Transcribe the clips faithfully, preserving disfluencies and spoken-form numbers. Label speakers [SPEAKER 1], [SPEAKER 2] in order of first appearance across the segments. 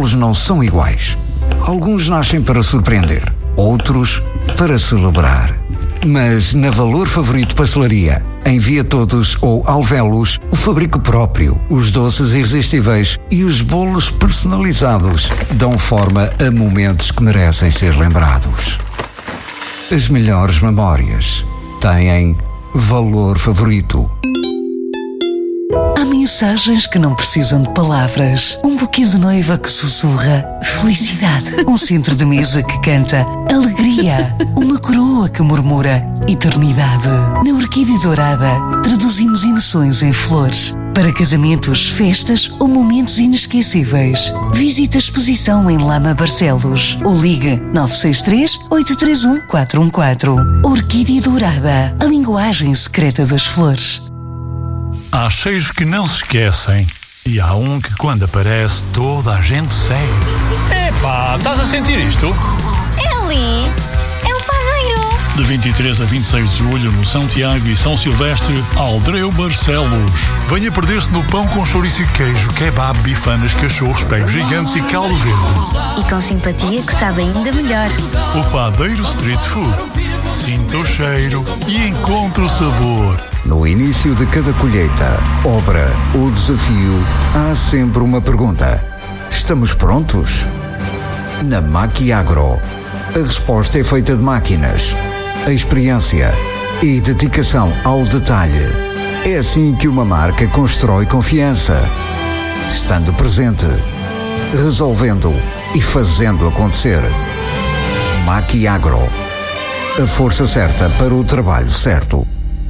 [SPEAKER 1] bolos não são iguais. Alguns nascem para surpreender, outros para celebrar. Mas na Valor Favorito Pastelaria, em Via Todos ou Alvelos, o fabrico próprio, os doces irresistíveis e os bolos personalizados dão forma a momentos que merecem ser lembrados. As melhores memórias têm Valor Favorito.
[SPEAKER 2] Há mensagens que não precisam de palavras. Um buquê de noiva que sussurra felicidade. Um centro de mesa que canta alegria. Uma coroa que murmura eternidade. Na Orquídea Dourada, traduzimos emoções em flores. Para casamentos, festas ou momentos inesquecíveis. Visite a exposição em Lama Barcelos ou ligue nove seis três, oito três um, quatro um quatro. Orquídea Dourada, a linguagem secreta das flores.
[SPEAKER 3] Há cheiros que não se esquecem e há um que quando aparece toda a gente segue. Epá, estás a sentir isto?
[SPEAKER 4] É ali, é o padeiro.
[SPEAKER 3] De vinte e três a vinte e seis de julho no São Tiago e São Silvestre, Aldreu Barcelos. Venha perder-se no pão com chouriço e queijo, kebab, bifanas, cachorros, pegos gigantes e caldo verde.
[SPEAKER 4] E com simpatia que sabe ainda melhor.
[SPEAKER 3] O Padeiro Street Food. Sinta o cheiro e encontre o sabor.
[SPEAKER 1] No início de cada colheita, obra ou desafio, há sempre uma pergunta. Estamos prontos? Na Maquiagro, a resposta é feita de máquinas, a experiência e dedicação ao detalhe. É assim que uma marca constrói confiança. Estando presente, resolvendo e fazendo acontecer. Maquiagro, a força certa para o trabalho certo.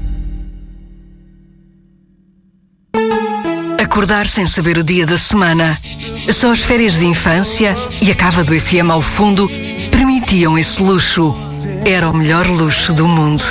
[SPEAKER 2] Acordar sem saber o dia da semana. Só as férias de infância e a cava do F M ao fundo permitiam esse luxo. Era o melhor luxo do mundo.